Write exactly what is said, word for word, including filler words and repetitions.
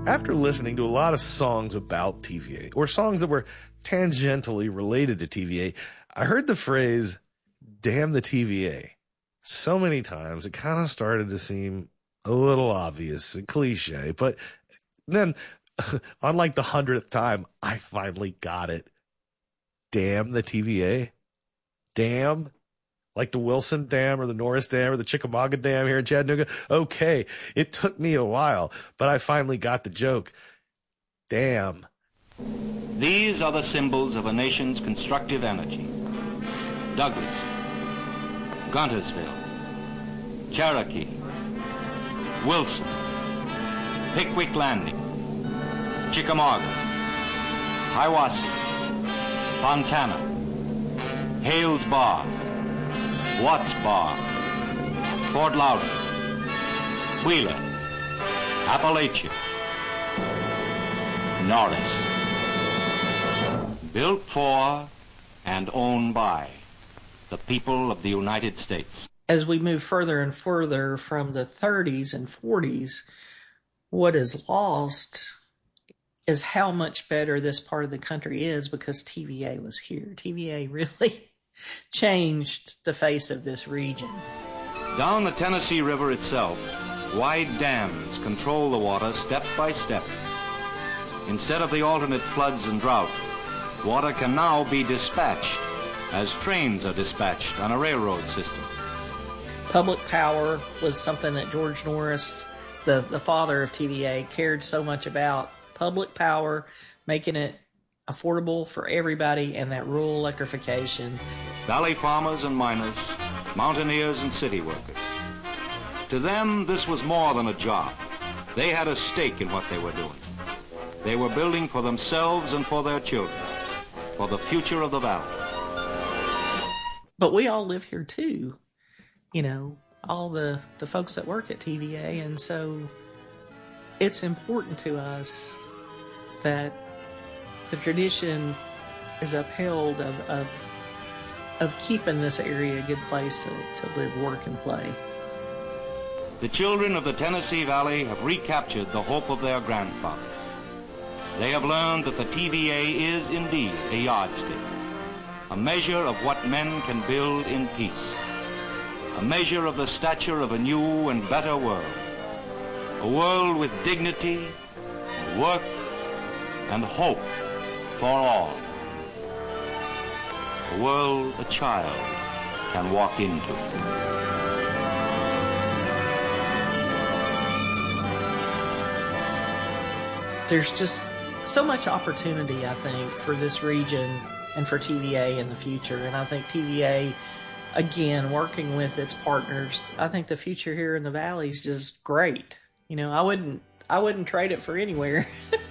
After listening to a lot of songs about T V A, or songs that were tangentially related to T V A, I heard the phrase, damn the T V A, so many times it kind of started to seem a little obvious and cliche. But then, on like the hundredth time, I finally got it. Damn the T V A. Damn. Like the Wilson Dam or the Norris Dam or the Chickamauga Dam here in Chattanooga. Okay, it took me a while, but I finally got the joke. Damn. These are the symbols of a nation's constructive energy. Douglas, Guntersville, Cherokee, Wilson, Pickwick Landing, Chickamauga, Hiwassee, Fontana, Hales Bar, Watts Bar, Fort Loudoun, Wheeler, Appalachia, Norris. Built for and owned by the people of the United States. As we move further and further from the thirties and forties, what is lost is how much better this part of the country is because T V A was here. T V A really changed the face of this region. Down the Tennessee River itself, wide dams control the water step by step. Instead of the alternate floods and drought, water can now be dispatched as trains are dispatched on a railroad system. Public power was something that George Norris, the, the father of T V A, cared so much about. Public power, making it affordable for everybody, and that rural electrification. Valley farmers and miners, mountaineers and city workers. To them, this was more than a job. They had a stake in what they were doing. They were building for themselves and for their children, for the future of the valley. But we all live here too, you know, all the, the folks that work at T V A, and so it's important to us that the tradition is upheld of, of, of keeping this area a good place to, to live, work, and play. The children of the Tennessee Valley have recaptured the hope of their grandfathers. They have learned that the T V A is indeed a yardstick, a measure of what men can build in peace, a measure of the stature of a new and better world, a world with dignity, work, and hope for all, a world a child can walk into. There's just so much opportunity, I think, for this region and for T V A in the future. And I think T V A, again, working with its partners, I think the future here in the Valley is just great. You know, I wouldn't, I wouldn't trade it for anywhere.